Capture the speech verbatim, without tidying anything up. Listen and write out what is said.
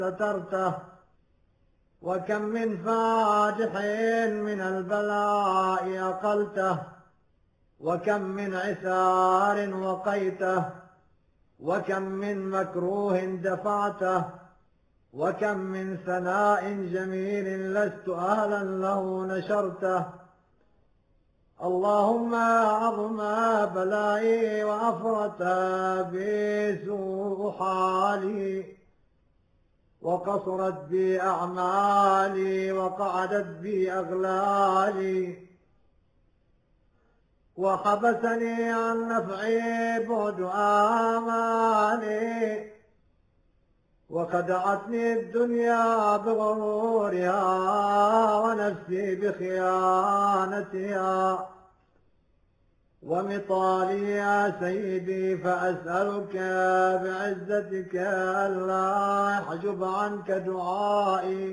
سترته، وكم من فاجح من البلاء أقلته، وكم من عسار وقيته، وكم من مكروه دفعته، وكم من ثناء جميل لست أهلا له نشرته. اللهم عظم بلائي وأفرت بسوء حالي، وقصرت بي أعمالي، وقعدت بي أغلالي، وحبسني عن نفعي بعد آمالي، وخدعتني الدنيا بغرورها، ونفسي بخيانتها. ومطالي يا سيدي فأسألك بعزتك ألا يحجب عنك دعائي،